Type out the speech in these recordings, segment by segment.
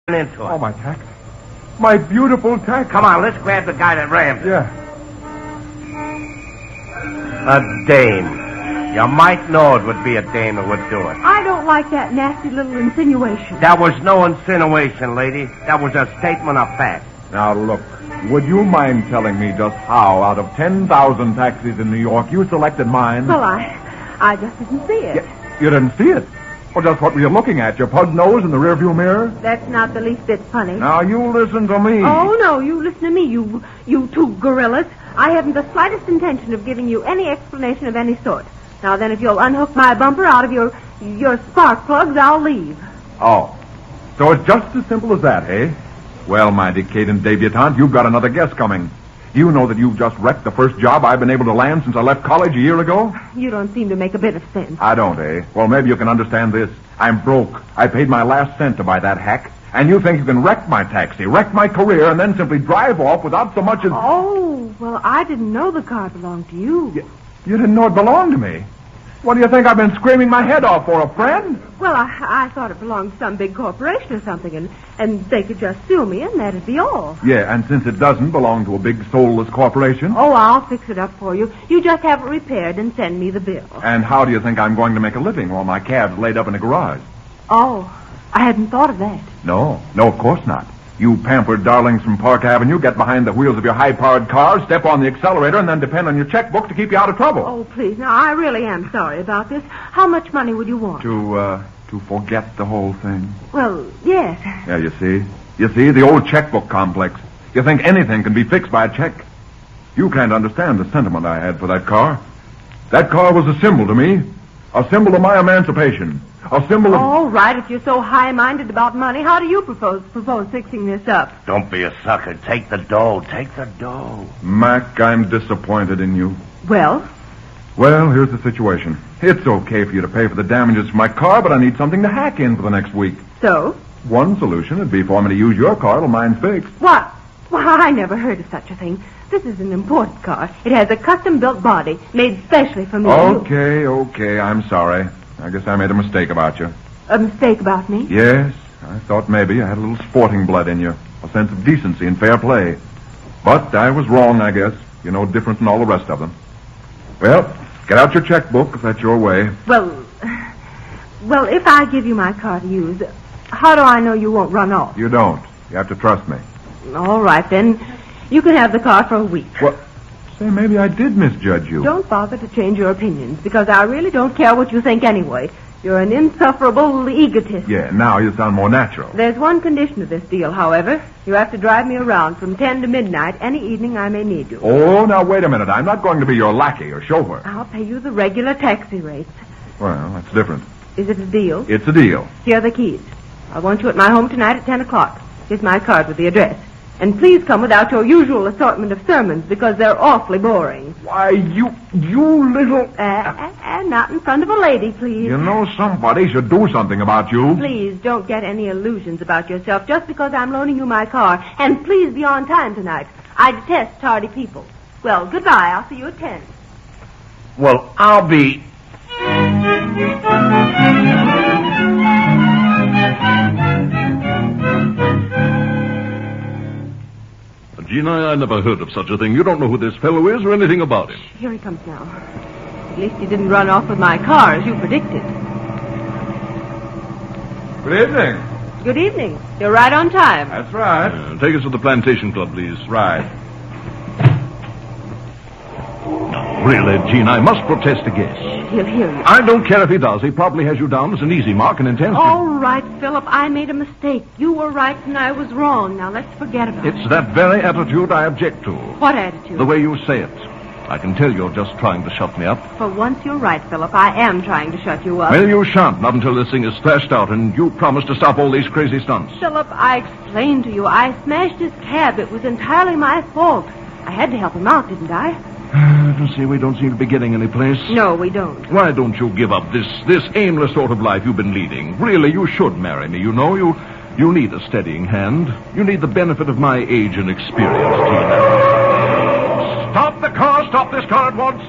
into it. Oh, my taxi. My beautiful taxi. Come on, let's grab the guy that rammed it. Yeah. A dame. You might know it would be a dame that would do it. I don't like that nasty little insinuation. That was no insinuation, lady. That was a statement of fact. Now, look, would you mind telling me just how, out of 10,000 taxis in New York, you selected mine? Well, I just didn't see it. You didn't see it? Well, just what were you looking at? Your pug nose in the rearview mirror? That's not the least bit funny. Now, you listen to me. Oh, no, you listen to me, you two gorillas. I haven't the slightest intention of giving you any explanation of any sort. Now, then, if you'll unhook my bumper out of your spark plugs, I'll leave. Oh, so it's just as simple as that, eh? Well, my decadent debutante, you've got another guess coming. You know that you've just wrecked the first job I've been able to land since I left college a year ago? You don't seem to make a bit of sense. I don't, eh? Well, maybe you can understand this. I'm broke. I paid my last cent to buy that hack. And you think you can wreck my taxi, wreck my career, and then simply drive off without so much as... Oh, well, I didn't know the car belonged to you. You didn't know it belonged to me? What do you think I've been screaming my head off for, a friend? Well, I thought it belonged to some big corporation or something, and they could just sue me, and that'd be all. Yeah, and since it doesn't belong to a big soulless corporation... Oh, I'll fix it up for you. You just have it repaired and send me the bill. And how do you think I'm going to make a living while my cab's laid up in a garage? Oh, I hadn't thought of that. No, of course not. You pampered darlings from Park Avenue get behind the wheels of your high-powered car, step on the accelerator, and then depend on your checkbook to keep you out of trouble. Oh, please. Now, I really am sorry about this. How much money would you want? To forget the whole thing? Well, yes. Yeah, you see? The old checkbook complex. You think anything can be fixed by a check. You can't understand the sentiment I had for that car. That car was a symbol to me. A symbol of my emancipation. A symbol of... All right, if you're so high-minded about money, how do you propose fixing this up? Don't be a sucker. Take the dough. Take the dough. Mac, I'm disappointed in you. Well? Well, here's the situation. It's okay for you to pay for the damages to my car, but I need something to hack in for the next week. So? One solution would be for me to use your car till mine's fixed. What? Well, I never heard of such a thing. This is an imported car. It has a custom-built body made specially for me. Okay, I'm sorry. I guess I made a mistake about you. A mistake about me? Yes, I thought maybe I had a little sporting blood in you. A sense of decency and fair play. But I was wrong, I guess. You're no different than all the rest of them. Well, get out your checkbook if that's your way. Well, if I give you my car to use, how do I know you won't run off? You don't. You have to trust me. All right, then. You can have the car for a week. What? Say, maybe I did misjudge you. Don't bother to change your opinions, because I really don't care what you think anyway. You're an insufferable egotist. Yeah, now you sound more natural. There's one condition to this deal, however. You have to drive me around from 10 to midnight any evening I may need you. Oh, now wait a minute. I'm not going to be your lackey or chauffeur. I'll pay you the regular taxi rates. Well, that's different. Is it a deal? It's a deal. Here are the keys. I want you at my home tonight at 10 o'clock. Here's my card with the address. And please come without your usual assortment of sermons, because they're awfully boring. Why, you little... Not in front of a lady, please. You know, somebody should do something about you. Please, don't get any illusions about yourself just because I'm loaning you my car. And please be on time tonight. I detest tardy people. Well, goodbye. I'll see you at 10. Well, I'll be... Gina, I never heard of such a thing. You don't know who this fellow is or anything about him. Here he comes now. At least he didn't run off with my car, as you predicted. Good evening. Good evening. You're right on time. That's right. Take us to the Plantation Club, please. Right. Really, Gene, I must protest against. He'll hear you. I don't care if he does. He probably has you down as an easy mark and intends to... All right, Philip. I made a mistake. You were right and I was wrong. Now let's forget about it. It's that very attitude I object to. What attitude? The way you say it. I can tell you're just trying to shut me up. For once you're right, Philip. I am trying to shut you up. Well, you shan't. Not until this thing is thrashed out and you promise to stop all these crazy stunts. Philip, I explained to you. I smashed his cab. It was entirely my fault. I had to help him out, didn't I? See, we don't seem to be getting any place. No, we don't. Why don't you give up this aimless sort of life you've been leading? Really, you should marry me. You know, you need a steadying hand. You need the benefit of my age and experience, Tina. Stop the car! Stop this car at once!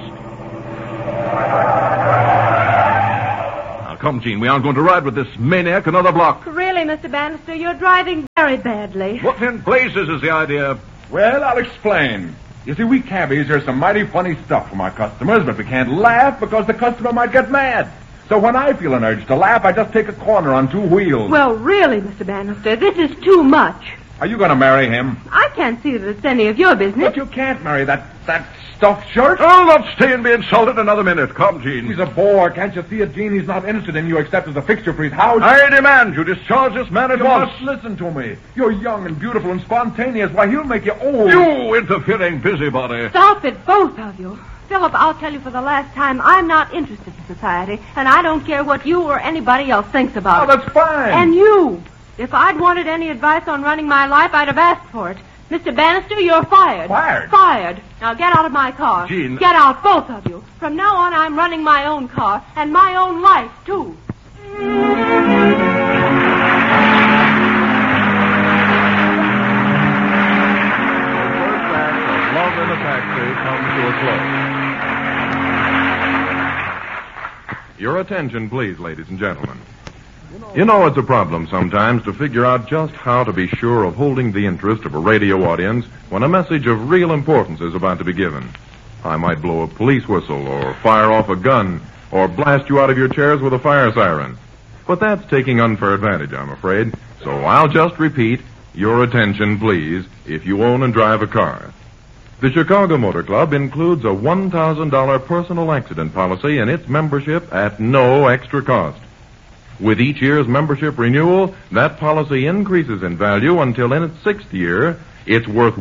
Now, come, Gene. We aren't going to ride with this maniac another block. Really, Mr. Bannister, you're driving very badly. What in blazes is the idea? Well, I'll explain. You see, we cabbies are some mighty funny stuff from our customers, but we can't laugh because the customer might get mad. So when I feel an urge to laugh, I just take a corner on two wheels. Well, really, Mr. Bannister, this is too much. Are you going to marry him? I can't see that it's any of your business. But you can't marry that stuffed shirt. I'll not stay and be insulted another minute. Come, Gene. He's a bore. Can't you see it, Gene? He's not interested in you except as a fixture for his house. I demand you discharge this man at You once. must listen to me. You're young and beautiful and spontaneous. Why, he'll make you old. You interfering busybody. Stop it, both of you. Philip, I'll tell you for the last time, I'm not interested in society, and I don't care what you or anybody else thinks about Oh, it. that's fine. And you. If I'd wanted any advice on running my life, I'd have asked for it. Mr. Bannister, you're fired. Fired? Fired. Now get out of my car. Jean. Get out, both of you. From now on, I'm running my own car, and my own life, too. Love in a Taxi comes to a close. Your attention, please, ladies and gentlemen. You know it's a problem sometimes to figure out just how to be sure of holding the interest of a radio audience when a message of real importance is about to be given. I might blow a police whistle or fire off a gun or blast you out of your chairs with a fire siren. But that's taking unfair advantage, I'm afraid. So I'll just repeat, your attention, please, if you own and drive a car. The Chicago Motor Club includes a $1,000 personal accident policy in its membership at no extra cost. With each year's membership renewal, that policy increases in value until in its 6th year, it's worth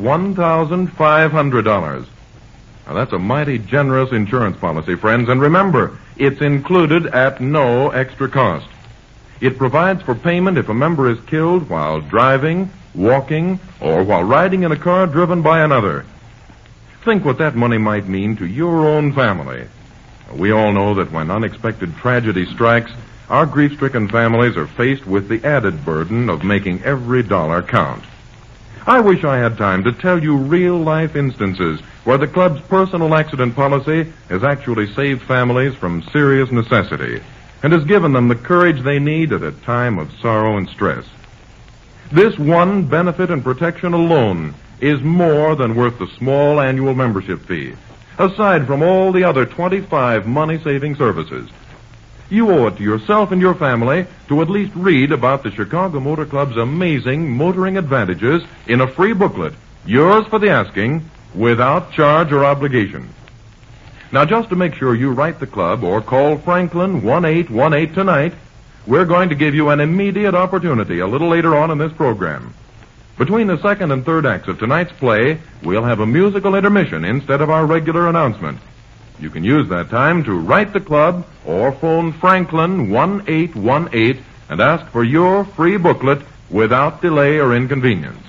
$1,500. Now, that's a mighty generous insurance policy, friends, and remember, it's included at no extra cost. It provides for payment if a member is killed while driving, walking, or while riding in a car driven by another. Think what that money might mean to your own family. We all know that when unexpected tragedy strikes, our grief-stricken families are faced with the added burden of making every dollar count. I wish I had time to tell you real-life instances where the club's personal accident policy has actually saved families from serious necessity and has given them the courage they need at a time of sorrow and stress. This one benefit and protection alone is more than worth the small annual membership fee, aside from all the other 25 money-saving services. You owe it to yourself and your family to at least read about the Chicago Motor Club's amazing motoring advantages in a free booklet, yours for the asking, without charge or obligation. Now, just to make sure you write the club or call Franklin 1818 tonight, we're going to give you an immediate opportunity a little later on in this program. Between the second and third acts of tonight's play, we'll have a musical intermission instead of our regular announcement. You can use that time to write the club or phone Franklin 1818 and ask for your free booklet without delay or inconvenience.